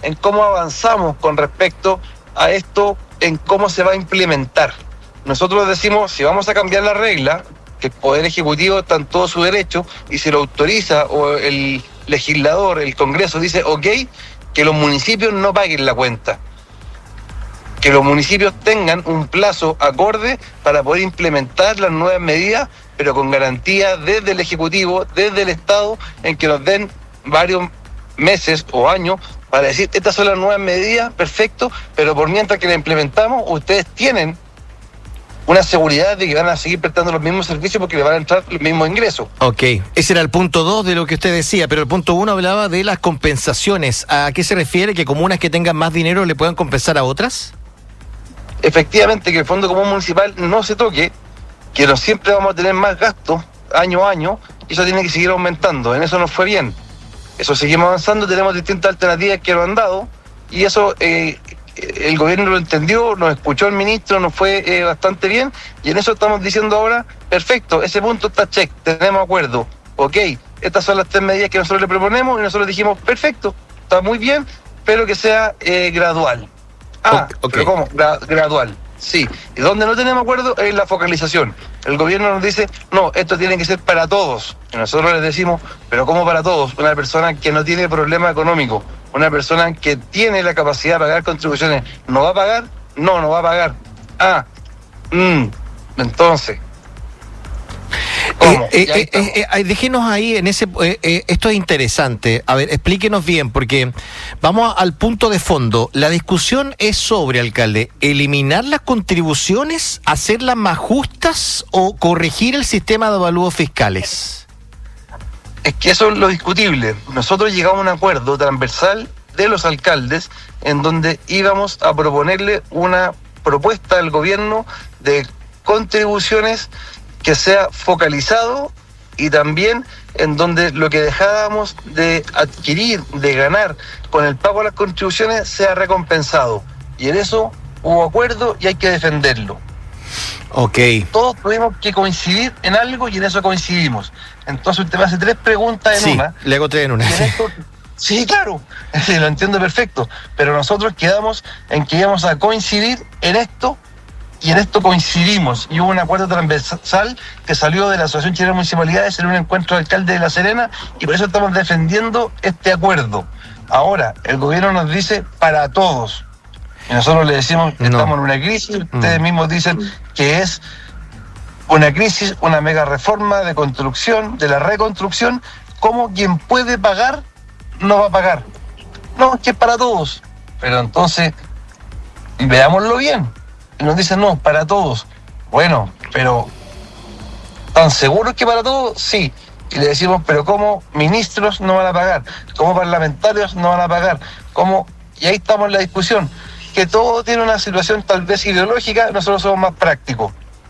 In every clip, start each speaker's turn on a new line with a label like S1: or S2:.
S1: en cómo avanzamos con respecto a esto, en cómo se va a implementar. Nosotros decimos, si vamos a cambiar la regla, que el Poder Ejecutivo está en todo su derecho, y si lo autoriza o el legislador, el Congreso dice, ok, que los municipios no paguen la cuenta. Que los municipios tengan un plazo acorde para poder implementar las nuevas medidas, pero con garantía desde el Ejecutivo, desde el Estado, en que nos den varios meses o años para decir, estas son las nuevas medidas, perfecto, pero por mientras que la implementamos, ustedes tienen una seguridad de que van a seguir prestando los mismos servicios porque le van a entrar los mismos ingresos.
S2: Ok, ese era el punto 2 de lo que usted decía, pero el punto 1 hablaba de las compensaciones. ¿A qué se refiere? ¿Que comunas que tengan más dinero le puedan compensar a otras?
S1: Efectivamente, que el Fondo Común Municipal no se toque, que no siempre vamos a tener más gastos año a año, y eso tiene que seguir aumentando. En eso nos fue bien. Eso seguimos avanzando, tenemos distintas alternativas que nos han dado, y eso el gobierno lo entendió, nos escuchó el ministro, nos fue bastante bien, y en eso estamos diciendo ahora, perfecto, ese punto está check, tenemos acuerdo, ok, estas son las 3 medidas que nosotros le proponemos, y nosotros dijimos, perfecto, está muy bien, pero que sea gradual. Okay. ¿Pero cómo? Gradual, sí. Y donde no tenemos acuerdo es la focalización. El gobierno nos dice, no, esto tiene que ser para todos. Y nosotros les decimos, pero ¿cómo para todos? Una persona que no tiene problema económico, una persona que tiene la capacidad de pagar contribuciones, ¿no va a pagar? No va a pagar. Entonces...
S2: déjenos ahí en ese... esto es interesante. A ver, explíquenos bien, porque vamos al punto de fondo. La discusión es sobre, alcalde, eliminar las contribuciones, hacerlas más justas o corregir el sistema de avalúos fiscales.
S1: Es que eso es lo discutible. Nosotros llegamos a un acuerdo transversal de los alcaldes en donde íbamos a proponerle una propuesta al gobierno de contribuciones que sea focalizado y también en donde lo que dejábamos de adquirir, de ganar con el pago de las contribuciones sea recompensado. Y en eso hubo acuerdo y hay que defenderlo.
S2: Ok.
S1: Todos tuvimos que coincidir en algo y en eso coincidimos. Entonces usted me hace 3 preguntas en una.
S2: Le hago 3 en una.
S1: Sí, claro, sí, lo entiendo perfecto. Pero nosotros quedamos en que íbamos a coincidir en esto. Y en esto coincidimos, y hubo un acuerdo transversal que salió de la Asociación Chilena de Municipalidades en un encuentro de alcalde de La Serena, y por eso estamos defendiendo este acuerdo. Ahora, el gobierno nos dice para todos, y nosotros le decimos que estamos en una crisis, ustedes mismos dicen que es una crisis, una mega reforma de construcción, de la reconstrucción. ¿Cómo quien puede pagar no va a pagar? No, es que es para todos. Pero entonces, veámoslo bien. Y nos dicen, no, para todos. Bueno, pero ¿están seguros que para todos? Sí. Y le decimos, pero ¿cómo ministros no van a pagar? ¿Cómo parlamentarios no van a pagar? ¿Cómo? Y ahí estamos en la discusión. Que todo tiene una situación tal vez ideológica, nosotros somos más prácticos.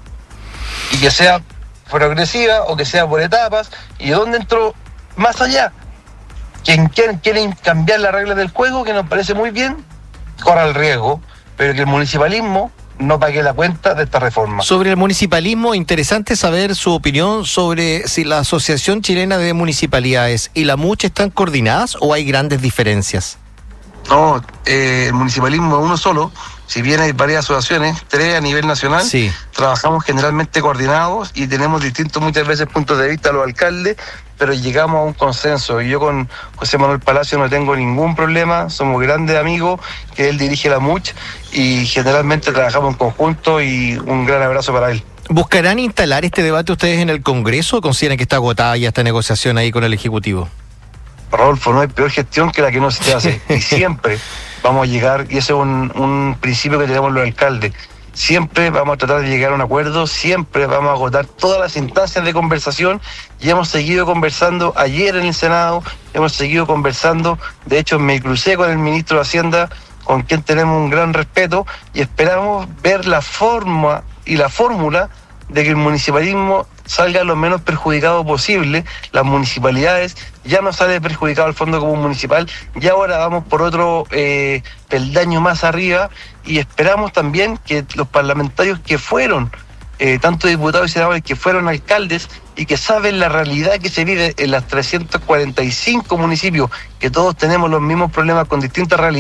S1: Y que sea progresiva o que sea por etapas. ¿Y dónde entró más allá? Quien quiere cambiar las reglas del juego, que nos parece muy bien, corra el riesgo, pero que el municipalismo no pague la cuenta de esta reforma.
S2: Sobre el municipalismo, interesante saber su opinión sobre si la Asociación Chilena de Municipalidades y la MUCH están coordinadas o hay grandes diferencias.
S1: No, el municipalismo es uno solo. Si bien hay varias asociaciones, 3 a nivel nacional,
S2: sí.
S1: Trabajamos generalmente coordinados y tenemos distintos muchas veces puntos de vista los alcaldes, pero llegamos a un consenso. Y yo con José Manuel Palacio no tengo ningún problema, somos grandes amigos, que él dirige la MUCH y generalmente trabajamos en conjunto, y un gran abrazo para él.
S2: ¿Buscarán instalar este debate ustedes en el Congreso o consideran que está agotada ya esta negociación ahí con el Ejecutivo?
S1: Rodolfo, no hay peor gestión que la que no se hace, y siempre vamos a llegar, y ese es un principio que tenemos los alcaldes, siempre vamos a tratar de llegar a un acuerdo, siempre vamos a agotar todas las instancias de conversación, y hemos seguido conversando ayer en el Senado, hemos seguido conversando, de hecho me crucé con el ministro de Hacienda, con quien tenemos un gran respeto, y esperamos ver la forma y la fórmula de que el municipalismo salga lo menos perjudicado posible. Las municipalidades ya no sale perjudicado el Fondo Común Municipal, y ahora vamos por otro peldaño más arriba, y esperamos también que los parlamentarios que fueron, tanto diputados y senadores que fueron alcaldes y que saben la realidad que se vive en las 345 municipios, que todos tenemos los mismos problemas con distintas realidades,